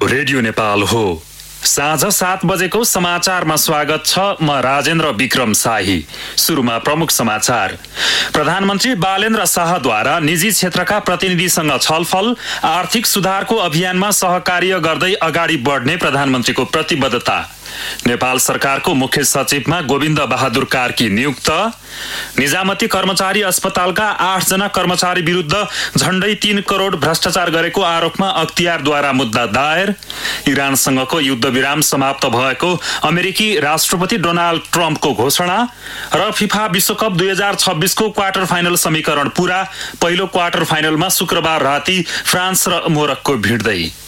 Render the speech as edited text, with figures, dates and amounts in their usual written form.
Radio Nepal हो। साँझ 7 बजेको समाचारमा स्वागत छ। म राजेन्द्र विक्रम शाही। सुरुमा प्रमुख समाचार। प्रधानमन्त्री बालेन्द्र शाहद्वारा निजी क्षेत्रका प्रतिनिधिसँग छलफल, आर्थिक सुधारको अभियानमा सहकार्य गर्दै अगाडि बढ्ने प्रधानमन्त्रीको प्रतिबद्धता। नेपाल सरकारको मुख्य सचिवमा गोविन्द बहादुर कार्की नियुक्त। निजामती कर्मचारी अस्पतालका 8 जना कर्मचारी विरुद्ध झण्डै 3 करोड भ्रष्टाचार गरेको आरोपमा अख्तियारद्वारा मुद्दा दायर। इरानसँगको युद्धविराम समाप्त भएको अमेरिकी राष्ट्रपति डोनाल्ड ट्रम्पको घोषणा र फिफा विश्वकप 2026 को क्वार्टर फाइनल समीकरण पूरा। पहिलो क्वार्टर फाइनलमा शुक्रबार राति फ्रान्स र मोरक्को भिड्दै।